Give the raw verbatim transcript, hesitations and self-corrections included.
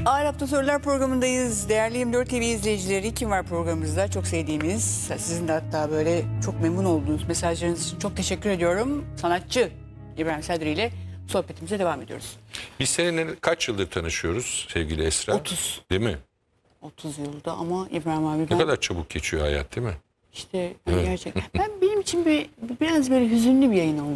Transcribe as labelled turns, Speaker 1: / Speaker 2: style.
Speaker 1: Ağır Hafta Sorular programındayız. Değerli yirmi dört T V izleyicileri, kim var programımızda? Çok sevdiğimiz, sizin de hatta böyle çok memnun olduğunuz mesajlarınız için çok teşekkür ediyorum. Sanatçı İbrahim Seldiri ile sohbetimize devam ediyoruz.
Speaker 2: Biz seninle kaç yıldır tanışıyoruz sevgili Esra?
Speaker 1: otuz.
Speaker 2: Değil mi?
Speaker 1: otuz yılda ama İbrahim abi ben
Speaker 2: Ne kadar çabuk geçiyor hayat, değil mi?
Speaker 1: işte evet. Gerçekten. Ben benim için bir, biraz böyle hüzünlü bir yayın oldu.